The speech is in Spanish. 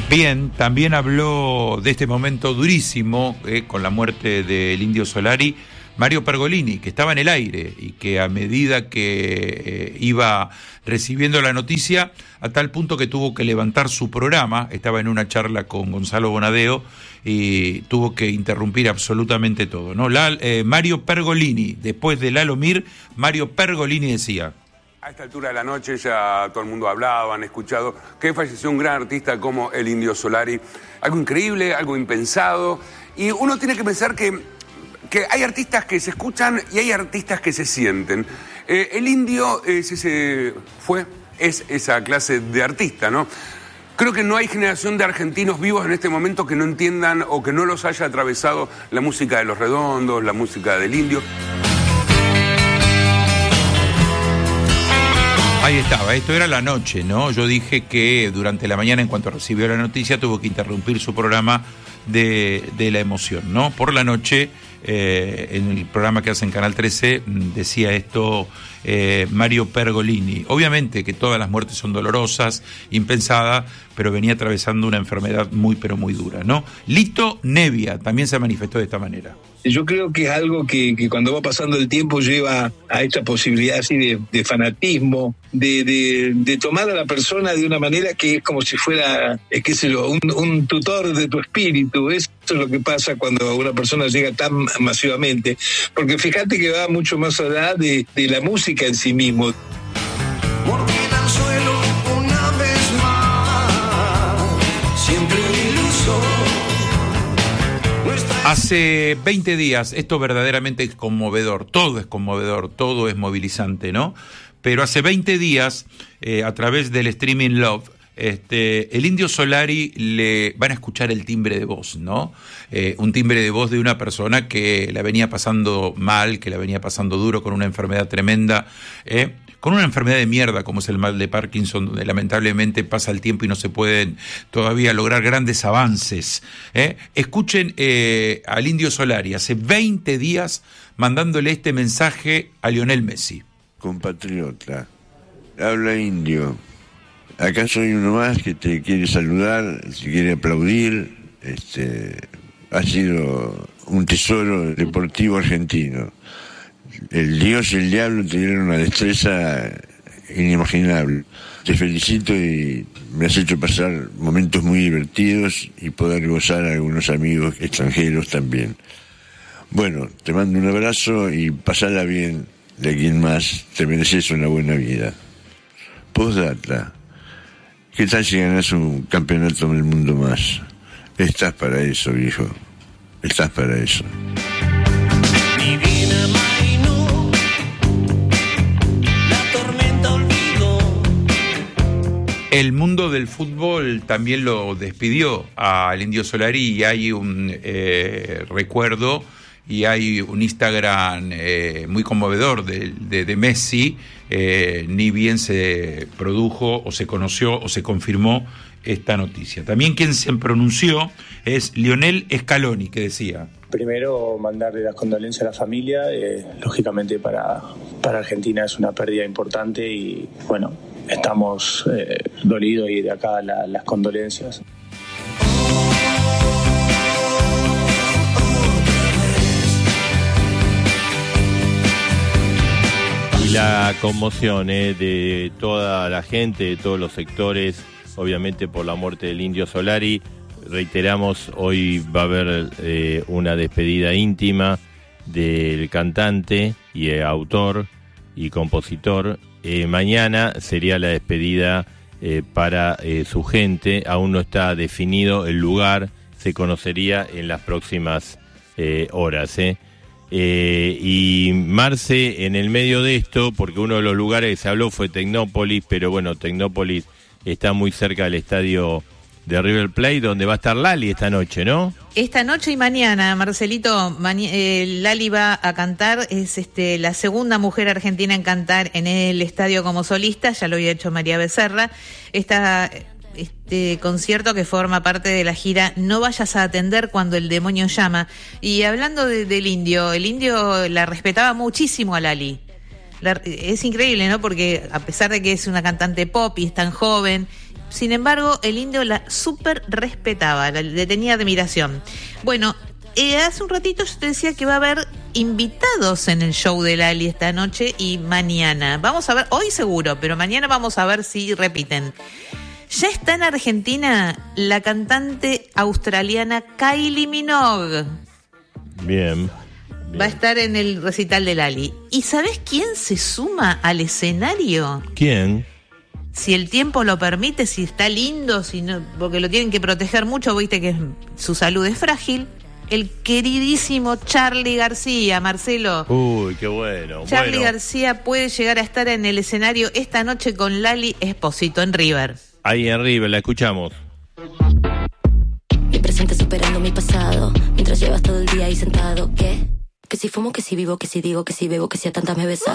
Bien, también habló de este momento durísimo con la muerte del Indio Solari, Mario Pergolini, que estaba en el aire y que a medida que iba recibiendo la noticia, a tal punto que tuvo que levantar su programa, estaba en una charla con Gonzalo Bonadeo y tuvo que interrumpir absolutamente todo, ¿no? Mario Pergolini, después de Lalo Mir, Mario Pergolini decía: a esta altura de la noche ya todo el mundo ha hablado, han escuchado que falleció un gran artista como el Indio Solari. Algo increíble, algo impensado, y uno tiene que pensar que hay artistas que se escuchan y hay artistas que se sienten. El Indio es esa clase de artista, ¿no? Creo que no hay generación de argentinos vivos en este momento que no entiendan o que no los haya atravesado la música de Los Redondos, la música del Indio. Ahí estaba, esto era la noche, ¿no? Yo dije que durante la mañana, en cuanto recibió la noticia, tuvo que interrumpir su programa de la emoción, ¿no? Por la noche, en el programa que hace en Canal 13, decía esto Mario Pergolini. Obviamente que todas las muertes son dolorosas, impensadas, pero venía atravesando una enfermedad muy, pero muy dura, ¿no? Lito Nevia también se manifestó de esta manera. Yo creo que es algo que cuando va pasando el tiempo lleva a esta posibilidad así de fanatismo, de tomar a la persona de una manera que es como si fuera, qué sé yo, un tutor de tu espíritu. Eso es lo que pasa cuando una persona llega tan masivamente, porque fíjate que va mucho más allá de la música en sí mismo. Hace 20 días, esto verdaderamente es conmovedor, todo es movilizante, ¿no? Pero hace 20 días, a través del streaming Love, el Indio Solari le van a escuchar el timbre de voz, ¿no? Un timbre de voz de una persona que la venía pasando mal, que la venía pasando duro, con una enfermedad tremenda, con una enfermedad de mierda como es el mal de Parkinson, donde lamentablemente pasa el tiempo y no se pueden todavía lograr grandes avances. Escuchen al Indio Solari hace 20 días mandándole este mensaje a Lionel Messi. Compatriota, habla Indio. Acá soy uno más que te quiere saludar, te quiere aplaudir. Ha sido un tesoro deportivo argentino. El Dios y el diablo te dieron una destreza inimaginable. Te felicito y me has hecho pasar momentos muy divertidos y poder gozar a algunos amigos extranjeros también. Bueno, te mando un abrazo y pasala bien de aquí en más. Te mereces una buena vida. Postdata. ¿Qué tal si ganas un campeonato del mundo más? Estás para eso, viejo. Estás para eso. El mundo del fútbol también lo despidió al Indio Solari y hay un recuerdo y hay un Instagram muy conmovedor de Messi, ni bien se produjo o se conoció o se confirmó esta noticia. También quien se pronunció es Lionel Scaloni, que decía: primero, mandarle las condolencias a la familia. Lógicamente para Argentina es una pérdida importante y bueno, estamos dolidos y de acá las condolencias. Y la conmoción de toda la gente, de todos los sectores, obviamente por la muerte del Indio Solari. Reiteramos, hoy va a haber una despedida íntima del cantante y autor y compositor. Mañana sería la despedida para su gente. Aún no está definido el lugar, se conocería en las próximas horas. Y Marce, en el medio de esto, porque uno de los lugares que se habló fue Tecnópolis, pero bueno, Tecnópolis está muy cerca del estadio de River Plate, donde va a estar Lali esta noche, ¿no? Esta noche y mañana, Marcelito, Lali va a cantar, es la segunda mujer argentina en cantar en el estadio como solista, ya lo había hecho María Becerra. Este concierto que forma parte de la gira No vayas a atender cuando el demonio llama. Y hablando del Indio, el Indio la respetaba muchísimo a Lali. Es increíble, ¿no? Porque a pesar de que es una cantante pop y es tan joven Sin embargo, el Indio la súper respetaba, le tenía admiración. Bueno, hace un ratito yo te decía que va a haber invitados en el show de Lali esta noche y mañana. Vamos a ver, hoy seguro, pero mañana vamos a ver si repiten. Ya está en Argentina la cantante australiana Kylie Minogue. Bien. Va a estar en el recital de Lali. ¿Y sabés quién se suma al escenario? ¿Quién? Si el tiempo lo permite, si está lindo, si no, porque lo tienen que proteger mucho, viste que su salud es frágil. El queridísimo Charly García, Marcelo. Uy, qué bueno. Charly García puede llegar a estar en el escenario esta noche con Lali Espósito en River. Ahí en River, la escuchamos. Mi presente superando mi pasado, mientras llevas todo el día ahí sentado. ¿Qué? Que si fumo, que si vivo, que si digo, que si bebo, que si a tantas me besas.